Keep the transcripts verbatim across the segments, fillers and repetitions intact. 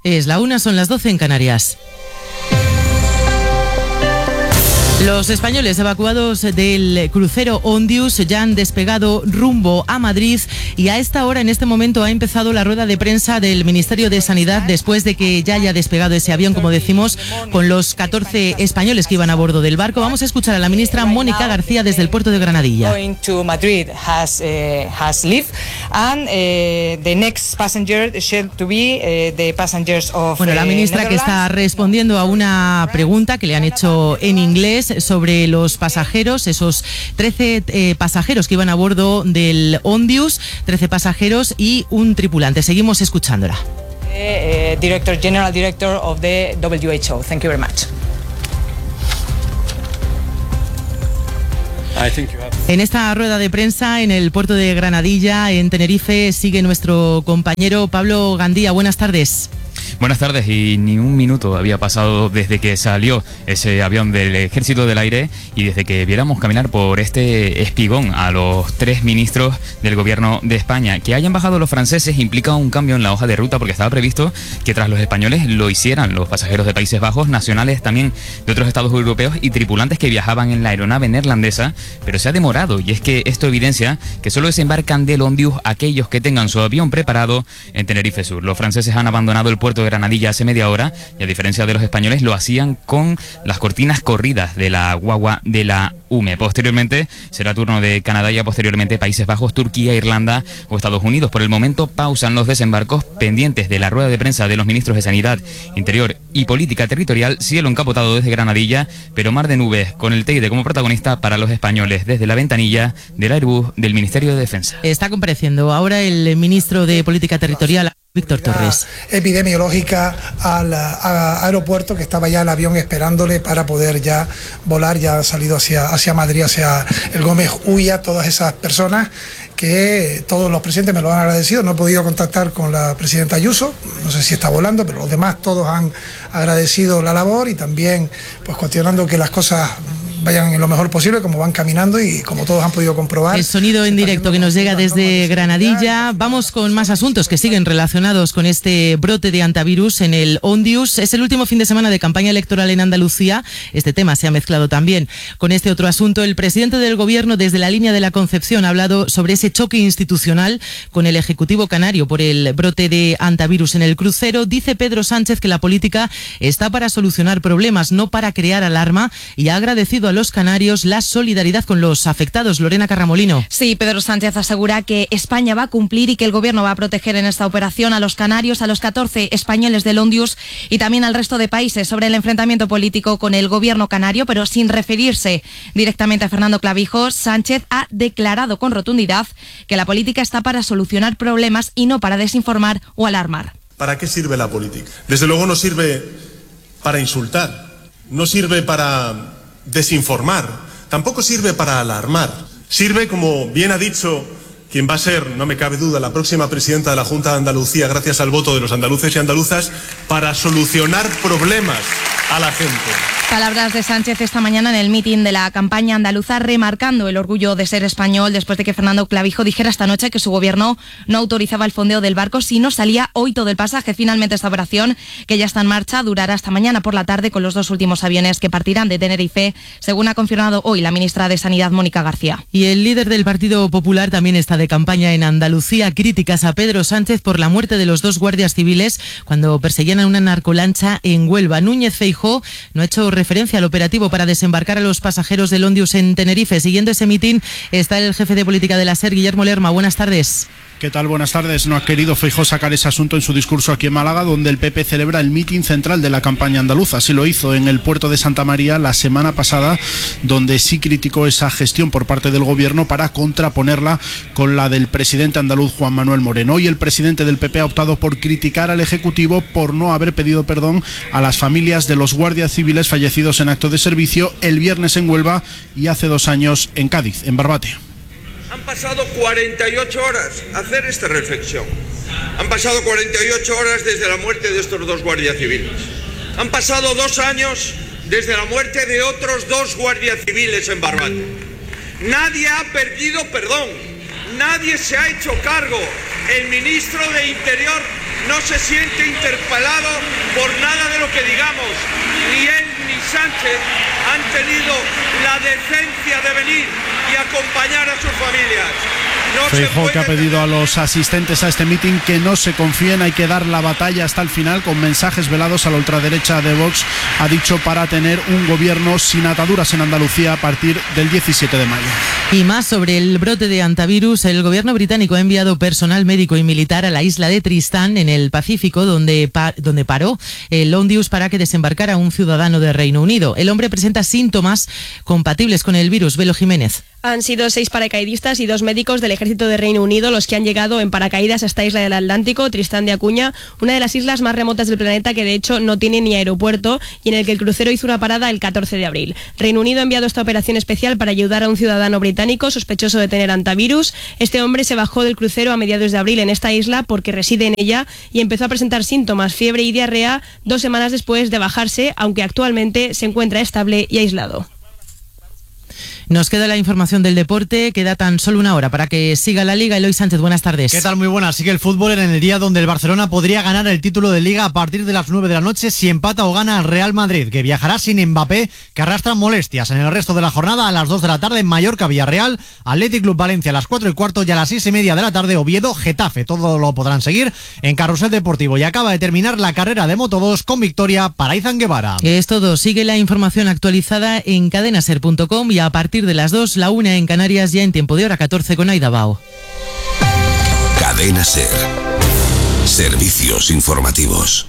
Es la una, son las doce en Canarias. Los españoles evacuados del crucero Ondius ya han despegado rumbo a Madrid y a esta hora, en este momento, ha empezado la rueda de prensa del Ministerio de Sanidad después de que ya haya despegado ese avión, como decimos, con los catorce españoles que iban a bordo del barco. Vamos a escuchar a la ministra Mónica García desde el puerto de Granadilla. Bueno, la ministra que está respondiendo a una pregunta que le han hecho en inglés sobre los pasajeros, esos trece eh, pasajeros que iban a bordo del Ondius, trece pasajeros y un tripulante. Seguimos escuchándola. Uh, Director, General Director of the W H O. Thank you very much. En esta rueda de prensa en el puerto de Granadilla, en Tenerife, sigue nuestro compañero Pablo Gandía. Buenas tardes. Buenas tardes, y ni un minuto había pasado desde que salió ese avión del Ejército del Aire y desde que viéramos caminar por este espigón a los tres ministros del gobierno de España. Que hayan bajado los franceses implica un cambio en la hoja de ruta, porque estaba previsto que tras los españoles lo hicieran los pasajeros de Países Bajos, nacionales también de otros estados europeos y tripulantes que viajaban en la aeronave neerlandesa, pero se ha demorado, y es que esto evidencia que solo desembarcan del Ondius aquellos que tengan su avión preparado en Tenerife Sur. Los franceses han abandonado el puerto de Granadilla hace media hora y, a diferencia de los españoles, lo hacían con las cortinas corridas de la guagua de la U M E. Posteriormente será turno de Canadá y, posteriormente, Países Bajos, Turquía, Irlanda o Estados Unidos. Por el momento pausan los desembarcos, pendientes de la rueda de prensa de los ministros de Sanidad, Interior y Política Territorial. Cielo encapotado desde Granadilla, pero mar de nubes, con el Teide como protagonista para los españoles desde la ventanilla del Airbus del Ministerio de Defensa. Está compareciendo ahora el ministro de Política Territorial, Víctor Torres. Epidemiológica al a, aeropuerto, que estaba ya el avión esperándole para poder ya volar. Ya ha salido hacia, hacia Madrid, hacia el Gómez Ulla. Todas esas personas que todos los presidentes me lo han agradecido. No he podido contactar con la presidenta Ayuso, no sé si está volando, pero los demás todos han agradecido la labor y también pues cuestionando que las cosas vayan en lo mejor posible, como van caminando y como todos han podido comprobar. El sonido en directo que nos llega desde Granadilla. Vamos con más asuntos que siguen relacionados con este brote de antivirus en el Ondius. Es el último fin de semana de campaña electoral en Andalucía. Este tema se ha mezclado también con este otro asunto. El presidente del Gobierno, desde la línea de la Concepción, ha hablado sobre ese choque institucional con el Ejecutivo canario por el brote de antivirus en el crucero. Dice Pedro Sánchez que la política está para solucionar problemas, no para crear alarma, y ha agradecido a los canarios la solidaridad con los afectados. Lorena Carramolino. Sí, Pedro Sánchez asegura que España va a cumplir y que el Gobierno va a proteger en esta operación a los canarios, a los catorce españoles del Ondius y también al resto de países. Sobre el enfrentamiento político con el Gobierno canario, pero sin referirse directamente a Fernando Clavijo, Sánchez ha declarado con rotundidad que la política está para solucionar problemas y no para desinformar o alarmar. ¿Para qué sirve la política? Desde luego no sirve para insultar, no sirve para desinformar, tampoco sirve para alarmar. Sirve, como bien ha dicho quien va a ser, no me cabe duda, la próxima presidenta de la Junta de Andalucía, gracias al voto de los andaluces y andaluzas, para solucionar problemas a la gente. Palabras de Sánchez esta mañana en el mitin de la campaña andaluza, remarcando el orgullo de ser español después de que Fernando Clavijo dijera esta noche que su gobierno no autorizaba el fondeo del barco si no salía hoy todo el pasaje. Finalmente, esta operación, que ya está en marcha, durará hasta mañana por la tarde con los dos últimos aviones que partirán de Tenerife, según ha confirmado hoy la ministra de Sanidad, Mónica García. Y el líder del Partido Popular también está de campaña en Andalucía. Críticas a Pedro Sánchez por la muerte de los dos guardias civiles cuando perseguían a una narcolancha en Huelva. Núñez Feijóo no ha hecho referencia al operativo para desembarcar a los pasajeros del Ondius en Tenerife. Siguiendo ese mitin está el jefe de política de la SER, Guillermo Lerma. Buenas tardes. ¿Qué tal? Buenas tardes. No ha querido Feijóo sacar ese asunto en su discurso aquí en Málaga, donde el P P celebra el mitin central de la campaña andaluza. Así lo hizo en el puerto de Santa María la semana pasada, donde sí criticó esa gestión por parte del gobierno para contraponerla con la del presidente andaluz Juan Manuel Moreno. Hoy el presidente del P P ha optado por criticar al Ejecutivo por no haber pedido perdón a las familias de los guardias civiles fallecidos en acto de servicio el viernes en Huelva y hace dos años en Cádiz, en Barbate. Han pasado cuarenta y ocho horas, hacer esta reflexión. Han pasado cuarenta y ocho horas desde la muerte de estos dos guardias civiles. Han pasado dos años desde la muerte de otros dos guardias civiles en Barbate. Nadie ha pedido perdón, nadie se ha hecho cargo. El ministro de Interior no se siente interpelado por nada de lo que digamos. Ni él ni Sánchez han tenido la decencia de venir y acompañar a sus familias. No Feijóo, que ha pedido a los asistentes a este mitin que no se confíen, hay que dar la batalla hasta el final, con mensajes velados a la ultraderecha de Vox, ha dicho, para tener un gobierno sin ataduras en Andalucía a partir del diecisiete de mayo. Y más sobre el brote de hantavirus. El gobierno británico ha enviado personal médico y militar a la isla de Tristán, en el Pacífico, donde, pa donde paró el Ondius para que desembarcara un ciudadano de Reino Unido. El hombre presenta síntomas compatibles con el virus. Velo Jiménez. Han sido seis paracaidistas y dos médicos del ejército de Reino Unido los que han llegado en paracaídas a esta isla del Atlántico, Tristán de Acuña, una de las islas más remotas del planeta que de hecho no tiene ni aeropuerto y en el que el crucero hizo una parada el catorce de abril. Reino Unido ha enviado esta operación especial para ayudar a un ciudadano británico sospechoso de tener hantavirus. Este hombre se bajó del crucero a mediados de abril en esta isla porque reside en ella y empezó a presentar síntomas, fiebre y diarrea dos semanas después de bajarse, aunque actualmente se encuentra estable y aislado. Nos queda la información del deporte, queda tan solo una hora para que siga la Liga. Eloy Sánchez, buenas tardes. ¿Qué tal? Muy buenas. Sigue el fútbol en el día donde el Barcelona podría ganar el título de Liga a partir de las nueve de la noche si empata o gana al Real Madrid, que viajará sin Mbappé, que arrastra molestias. En el resto de la jornada, a las dos de la tarde, en Mallorca, Villarreal, Athletic Club Valencia a las cuatro y cuarto y a las seis y media de la tarde, Oviedo, Getafe. Todo lo podrán seguir en Carrusel Deportivo. Y acaba de terminar la carrera de Moto dos con victoria para Izan Guevara. Es todo. Sigue la información actualizada en cadenaser punto com y a partir de las dos, la una en Canarias, ya en tiempo de hora catorce con Aida Bao. Cadena Ser. Servicios informativos.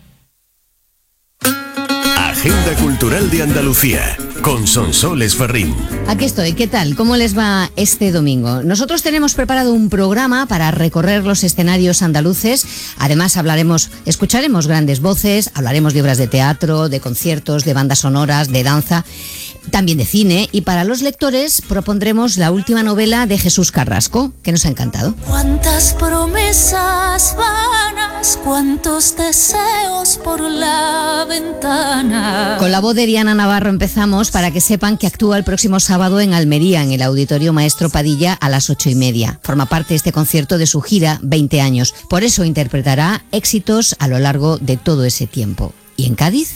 Agenda Cultural de Andalucía, con Sonsoles Ferrín. Aquí estoy, ¿qué tal? ¿Cómo les va este domingo? Nosotros tenemos preparado un programa para recorrer los escenarios andaluces. Además hablaremos, escucharemos grandes voces, hablaremos de obras de teatro, de conciertos, de bandas sonoras, de danza, también de cine, y para los lectores propondremos la última novela de Jesús Carrasco, que nos ha encantado. Cuántas promesas vanas, cuántos deseos por la ventana. Con la voz de Diana Navarro empezamos, para que sepan que actúa el próximo sábado en Almería, en el Auditorio Maestro Padilla, a las ocho y media. Forma parte de este concierto de su gira veinte años. Por eso interpretará éxitos a lo largo de todo ese tiempo. ¿Y en Cádiz?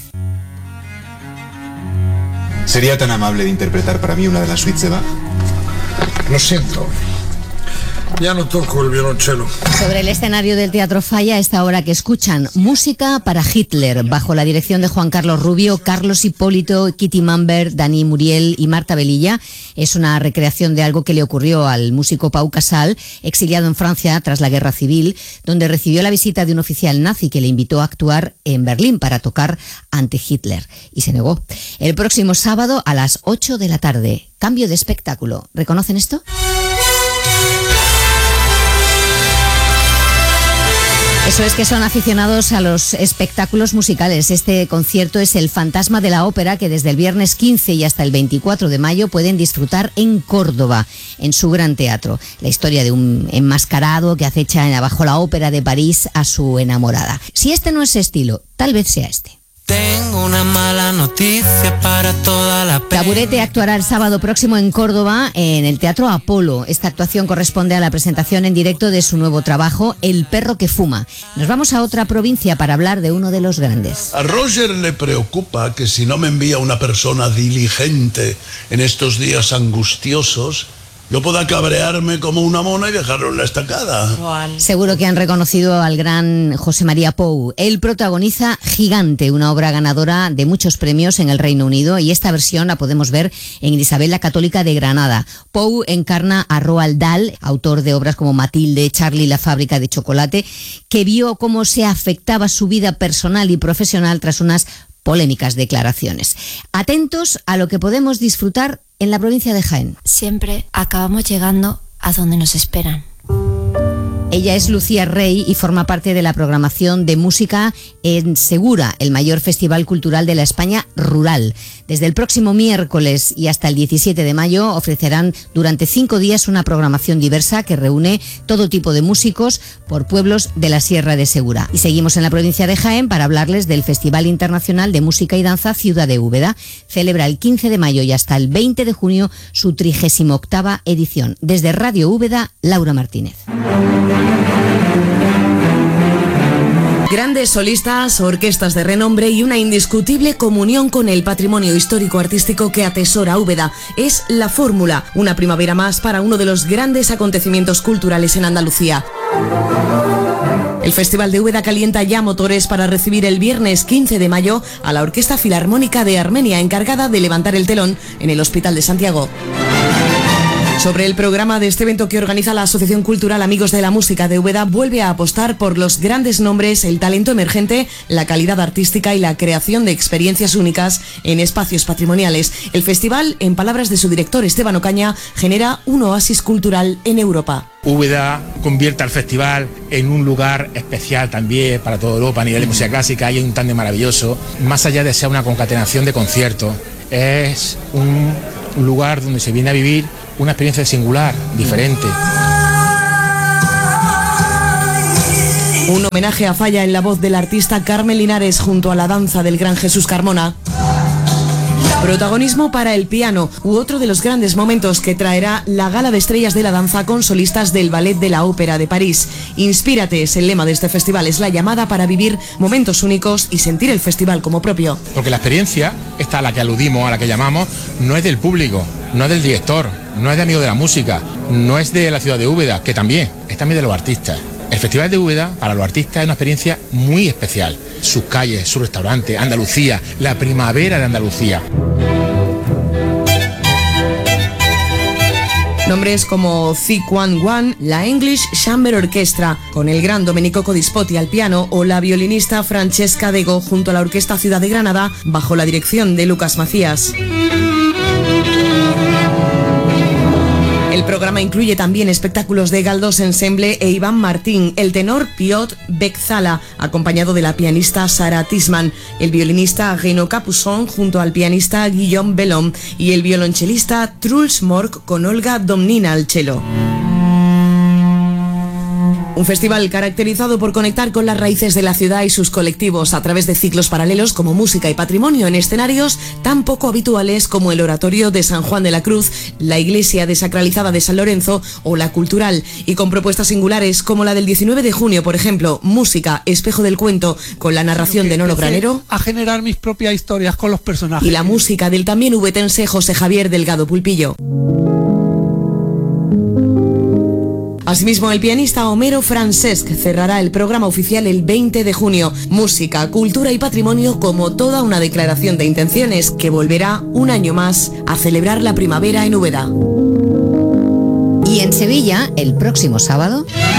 ¿Sería tan amable de interpretar para mí una de las suites de Bach? Lo siento, ya no toco el violonchelo. Sobre el escenario del Teatro Falla, a esta hora que escuchan, Música para Hitler, bajo la dirección de Juan Carlos Rubio, Carlos Hipólito, Kitty Mamber, Dani Muriel y Marta Velilla. Es una recreación de algo que le ocurrió al músico Pau Casal, exiliado en Francia tras la Guerra Civil, donde recibió la visita de un oficial nazi que le invitó a actuar en Berlín para tocar ante Hitler, y se negó. El próximo sábado a las ocho de la tarde. Cambio de espectáculo. ¿Reconocen esto? Eso es que son aficionados a los espectáculos musicales. Este concierto es El Fantasma de la Ópera, que desde el viernes quince y hasta el veinticuatro de mayo pueden disfrutar en Córdoba, en su Gran Teatro. La historia de un enmascarado que acecha bajo la Ópera de París a su enamorada. Si este no es estilo, tal vez sea este. Tengo una mala noticia para toda la pena. Taburete actuará el sábado próximo en Córdoba, en el Teatro Apolo. Esta actuación corresponde a la presentación en directo de su nuevo trabajo, El perro que fuma. Nos vamos a otra provincia para hablar de uno de los grandes. A Roger le preocupa que si no me envía una persona diligente en estos días angustiosos, yo pueda cabrearme como una mona y dejarlo en la estacada. Seguro que han reconocido al gran José María Pou. Él protagoniza Gigante, una obra ganadora de muchos premios en el Reino Unido, y esta versión la podemos ver en Isabel la Católica de Granada. Pou encarna a Roald Dahl, autor de obras como Matilde, Charlie y la fábrica de chocolate, que vio cómo se afectaba su vida personal y profesional tras unas polémicas declaraciones. Atentos a lo que podemos disfrutar en la provincia de Jaén. Siempre acabamos llegando a donde nos esperan. Ella es Lucía Rey y forma parte de la programación de música en Segura, el mayor festival cultural de la España rural. Desde el próximo miércoles y hasta el diecisiete de mayo ofrecerán durante cinco días una programación diversa que reúne todo tipo de músicos por pueblos de la Sierra de Segura. Y seguimos en la provincia de Jaén para hablarles del Festival Internacional de Música y Danza Ciudad de Úbeda. Celebra el quince de mayo y hasta el veinte de junio su trigésima octava edición. Desde Radio Úbeda, Laura Martínez. Grandes solistas, orquestas de renombre y una indiscutible comunión con el patrimonio histórico-artístico que atesora Úbeda. Es la fórmula, una primavera más para uno de los grandes acontecimientos culturales en Andalucía. El Festival de Úbeda calienta ya motores para recibir el viernes quince de mayo a la Orquesta Filarmónica de Armenia, encargada de levantar el telón en el Hospital de Santiago. Sobre el programa de este evento que organiza la Asociación Cultural Amigos de la Música de Úbeda, vuelve a apostar por los grandes nombres, el talento emergente, la calidad artística y la creación de experiencias únicas en espacios patrimoniales. El festival, en palabras de su director Esteban Ocaña, genera un oasis cultural en Europa. Úbeda convierte al festival en un lugar especial también para toda Europa a nivel de música clásica. Hay un tándem maravilloso. Más allá de ser una concatenación de conciertos, es un lugar donde se viene a vivir una experiencia singular, diferente. Un homenaje a Falla en la voz del artista Carmen Linares junto a la danza del gran Jesús Carmona. Protagonismo para el piano u otro de los grandes momentos que traerá la Gala de Estrellas de la Danza con solistas del Ballet de la Ópera de París. Inspírate es el lema de este festival, es la llamada para vivir momentos únicos y sentir el festival como propio. Porque la experiencia, esta a la que aludimos, a la que llamamos, no es del público, no es del director, no es de amigos de la música, no es de la ciudad de Úbeda, que también, es también de los artistas. El Festival de Úbeda, para los artistas, es una experiencia muy especial. Sus calles, su restaurante, Andalucía, la primavera de Andalucía. Nombres como Zi Quan Wan, la English Chamber Orchestra, con el gran Domenico Codispotti al piano, o la violinista Francesca Dego junto a la Orquesta Ciudad de Granada, bajo la dirección de Lucas Macías. El programa incluye también espectáculos de Galdós Ensemble e Iván Martín, el tenor Piotr Bekzala, acompañado de la pianista Sara Tisman, el violinista Reino Capusson junto al pianista Guillaume Bellon y el violonchelista Truls Mork con Olga Domnina al cello. Un festival caracterizado por conectar con las raíces de la ciudad y sus colectivos a través de ciclos paralelos como música y patrimonio en escenarios tan poco habituales como el Oratorio de San Juan de la Cruz, la Iglesia desacralizada de San Lorenzo o la Cultural, y con propuestas singulares como la del diecinueve de junio, por ejemplo, música, espejo del cuento, con la narración de Nolo Granero, a generar mis propias historias con los personajes, y la música del también ubetense José Javier Delgado Pulpillo. Asimismo, el pianista Homero Francesc cerrará el programa oficial el veinte de junio. Música, cultura y patrimonio como toda una declaración de intenciones que volverá un año más a celebrar la primavera en Úbeda. Y en Sevilla, el próximo sábado...